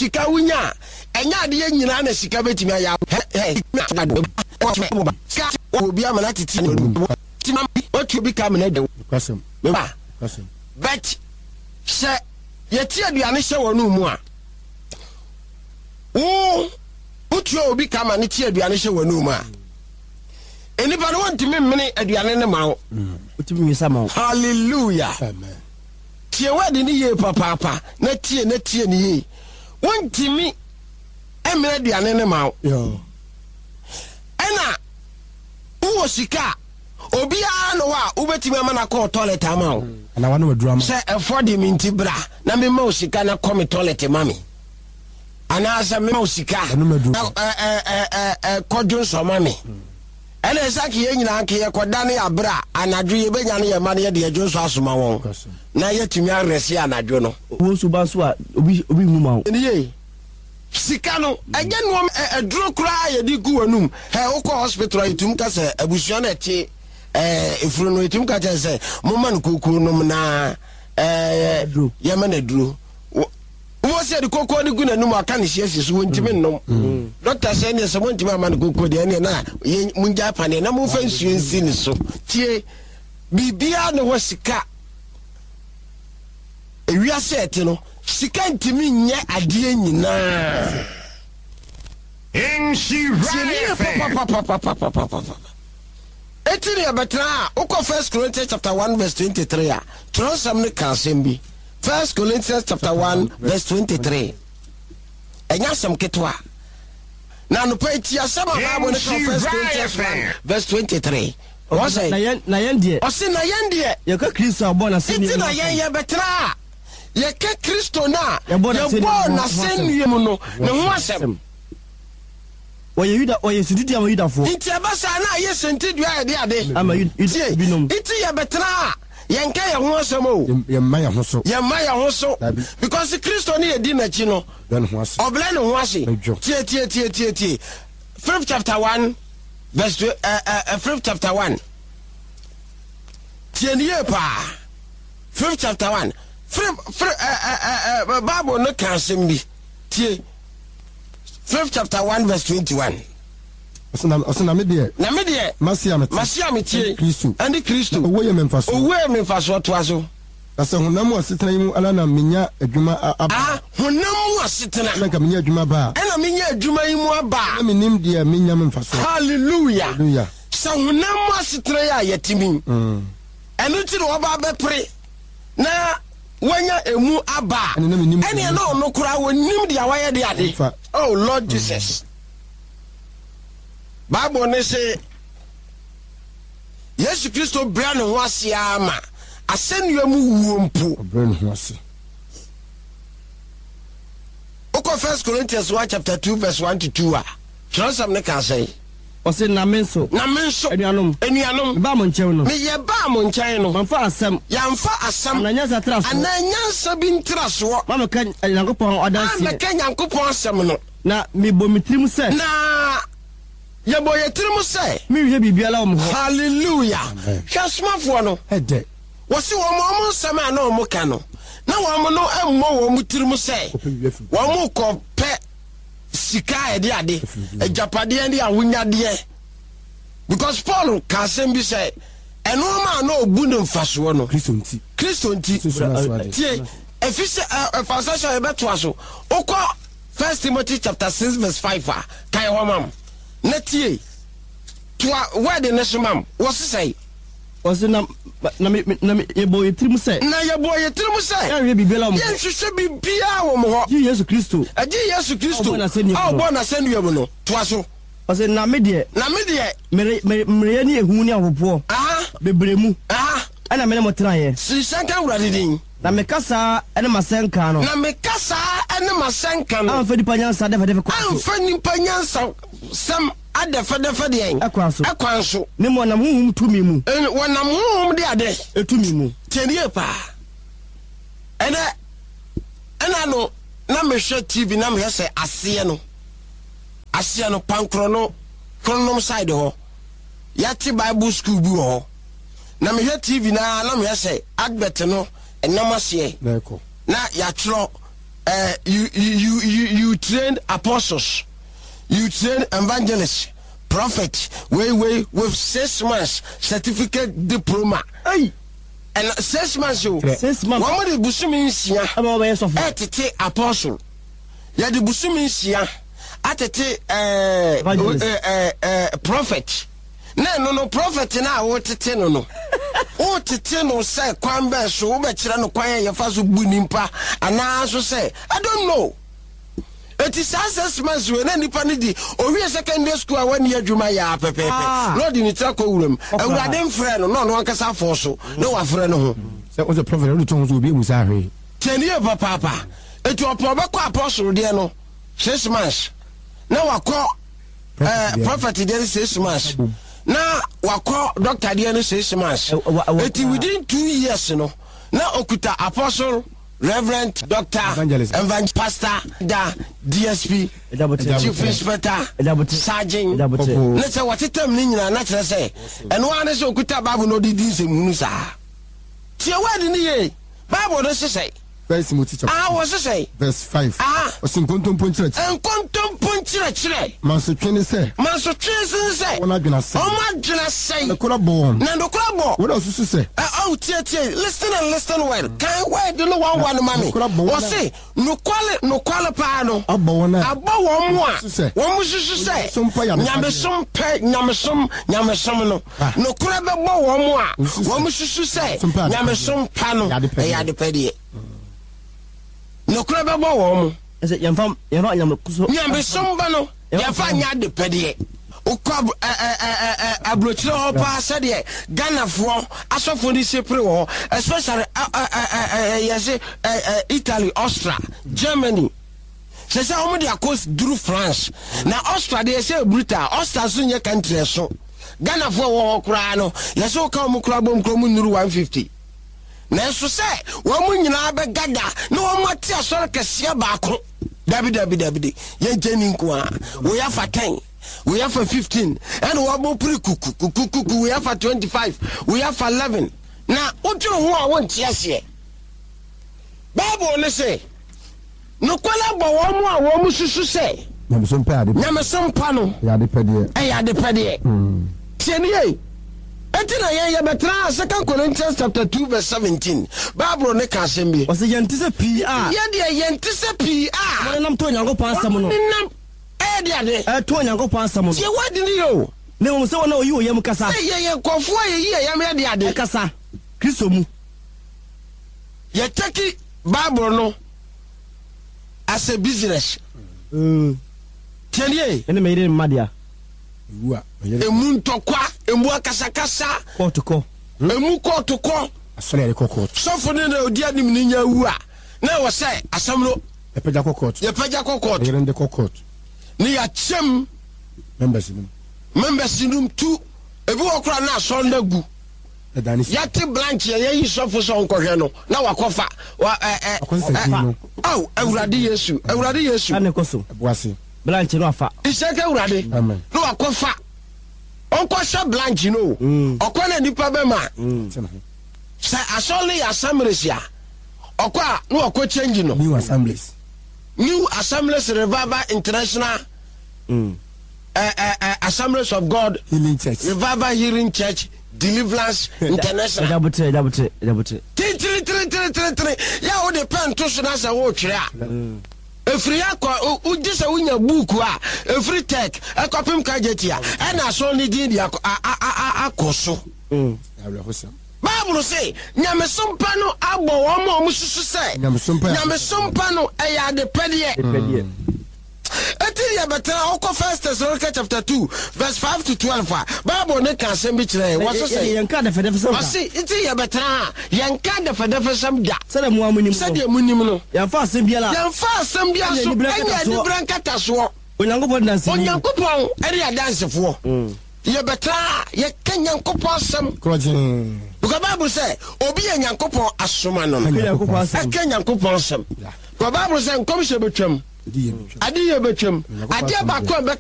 sika wunya enya de nyina na sika betimi aya obi amana titi no otu bi kam na de kwasem but se yeti aduane hye wonu mu a otu obi kam na ti aduane hye wonu mu a enipa no wantimi mmene aduane ne mawo otimi nwisa mawo hallelujah amen tie wadi ni ye papa na tie ni ye wantimi emene aduane ne mawo yo ena wo sika obi a no wa ubetimi amana ko toilet amawo na wana wadurama se efodi minti bra na me ma sika na come toilet mami ana sa me ma sika kodun so mami ene saki ye nyina nke ye koda ne abra anadwo ye benya ne ye ma ne ye de adwo so asoma won na ye tumi aresi anadwo no wo so ba so a obi hu ma wo ye sika no ege no eduro kura ye di gu wanum he wo ko hospital itum ka se abusuo na ti ifuru no itum ka se mo man kuku no na ye ma na duro wo se de kokko de gu na num aka ne hie so wontimi nnom doctor say ne se wontimi ama ne kokko de ne na munja pane na mo fa nsuo nsi ne so tie bibia no wo sika ewiase ete no sika ntimi nye ade nyina etiri abetra uko 1 Corinthians chapter 1 verse 23 a tronsam ne kansembi 1 Corinthians chapter 1 verse 23 enya sam ketwa na no pa ti asama Bible ne 1 Corinthians 1 verse 23 o say na yen die o say na yen die ye ka Kristo abona se ni na yen ye betra ye ke Kristo na ye bo na senue mu no ne ho asem oye yuda oye sididi ama yuda fo nti abasa na ye sentidu ade ama yuda binom nti ye betra ye nka ye ho asem o ye ma ye ho so because Kristo ni ye di na chi no ben ho ase obla ne ho ase tie 5th chapter 1 verse 5th chapter 1 tie ni ye pa 5th chapter 1 Bible no can simbi tie 5th chapter 1 verse 21 osena me de masia me tie Kristo and Kristo owo ye memfaso to aso asa honam asetena mu ala na menya adwuma aba honam asetena na ka menya adwuma ba na menya adwuma yi mu aba na menim de menya memfaso hallelujah sa honam asetena ya yetimi enu ti no ba be pre na wanya emu aba ene na ono kura wonim dia waye de ade oh Lord Jesus Bible ne say Yesu Kristo bra ne ho ase ama asenua mu wuompu bra ne ho ase Oko 1 Corinthians 1 chapter 2 verse 1 to 2 a transam ne ka say o se na menso enuanom ba mo nkyɛw no me ye ba mo nkyɛn no manfa asɛm ananya sa bi ntraso ma meka Nyankopɔn adansi ma meka Nyankopɔn asɛm no na me bo mitrim sɛ na ye bo ye tirim sɛ me hwe bibiala wo ho hallelujah hwasmafo no ede wo se wo mo nsɛm a na wo ka no na wo no emmo wo mutirim sɛ wo mo kɔpɛ sika ede ade ejapade ande ahonyade because Paul ka sem bi say eno ma na obu ne mfaso no Kristo nti tie efise fasasha ebeto aso okọ 1 Timothy chapter 6 verse 5 kai ho mam na tie to word ne so mam wo say osi na yebo yetrim se ya we bibela mo ye hwehwe bibia wo mo ho Yesu Kristo bona senu mu no to aso osi na me de mere ni ehu ni ahopo bebremu ana me mo tena ye si sanka wurade din na me kasa ene masenka no amfa nipa nyansa de sam adefedefe de en akwanso ne mo nam huhum tumi mu wonam huhum de ade etumi mu tenie pa ena no na me hwe TV na me hwe ase no pankro no kronom side ho yati Bible school bu ho na me hwe TV na me hwe advert no enam ase na ya tro you train apostles, you train evangelists, prophets, with 6 months certificate diploma. Hey. And 6 months you 6 months. One of the busumi nsia About apostle. Ya the busumi nsia atete prophet. No prophet na wo tete no. O tete no say kwan be so wo be kire no kwan ye fa so bu nimpa ana so say I don't know. It is 6 months we na nipa ni di owie secondary school a wani adwuma ya pepepe. Lord ni trako wuram. Awurade mfrɛ no no ankasa fo so. Na wa frɛ no ho. Say o the prophet o to so bi musa hwe. Tenie papa. Etu opo be kwa apostle de no 6 months. Na wakɔ prophet de 6 months. Na wakɔ doctor de no 6 months. Eti within 2 years no. Na okuta apostle, reverend, doctor, evangelist, pastor, DSP, chief inspector, sergeant. Let's say what it term ni nyina na kyerɛ sɛ ɛno ane sɛ okuta Bible no di din sɛ munu saa. Tie word ni ye. Bible no sɛ Verse Timothy chapter. Was say verse 5. Osin kontompo nkyerɛ. En kontompo nkyerɛ. Manso twene sɛ. Manso twene sɛ. Wona dwena sɛ. Oma dwena sɛ. Na kora bɔ. Na do kora bɔ. Wona osusu sɛ. Oh tie. Listen well. Kan word no one mami. O say no kwale pa no. Abɔ wona. Abɔ wɔn mo a. Wɔn mo susu sɛ. Nyamesom no. No kora bɛ bɔ wɔn mo a. Wɔn mo susu sɛ. Nyamesom pa no. Ya de pɛdeɛ. No crab about woman. Is it Yamfam? You're not Yamakuso. Yambano, Yafan Yad the Pedier. Ukab a brochure pass Ghana for as of for this April, especially Italy, Austria, Germany. Says how many coast through France. Now Austria, they say brutal, Austria soon your country so. Ghana for Crano, Yaso come Crabum Cromun 150. Nanso sɛ wɔn mu nyinaa bɛ gada na wɔn ate asɔre kɛseɛ baako dabi yɛn gye ni nko a wɔyɛ afa 10 wɔyɛ afa 15 ɛna wɔn piri kuku wɔyɛ afa 25 wɔyɛ afa 11 na wotiri ho a wɔn ti aseɛ Bible ne sɛ nukwala bɔ wɔn mu a wɔn mu susu sɛ nyamesom pa no yade pɛdeɛ tie ne yɛ. Etina ya betra 2 Corinthians chapter 2 verse 17. Bible ne ka asem bi. O se yente se PA. Ye de yente se PA. Mo nam to Nyankopɔn asɛm no. Nam de ade. To Nyankopɔn asɛm no. Tie wadi ni yo. Ne mo se wona oyi oyam kasa. Ye kofo ye yam de ade. Kasa. Kristo mu. Ye take Bible no as a business. Tienie. Ene me ire madia. Emu ntokwa emu akasakasa kotoko emu kotoko asole kokot sofo ne na odi anim ni nya wu a na wo se asam no yepeja kokot yerende kokot ni ya chem members num tu ebi wokra na asonda gu yati branch ye yi sofo so nkohwe no na wakofa awurade Yesu ane koso boase branch no afa iseke awurade no wakofa onkosha branch no okona nipa be ma sa asole assemblies ya okwa no okọ change no new assemblies Revival International Assemblies of God Healing Church Revival Healing Church Deliverance International dabutre ya o de pen to so na sa wo twere a efiri akọ ujisa unya book a efiri tech akopim kajetia e na so ni din dia akoso Bible say nyamesompa no abo wo ma omususu say nyamesompa no e ya de pede Eti ya betra oko 1 Thessalonians chapter 2 verse 5 to 12 Bible ne kan sem bi kire wo so say yanka da fede fesam asi eti ya betra yanka da fede fesam da sede mu amunim sede munim no yanfa asem bia so anya di brankata so onyankopon eri adansefo ya betra ya kanyankopon asem because Bible say obi yanyankopon asoma no kanyankopon asem because Bible say nkom se betwam adi ye betwam adi ba ko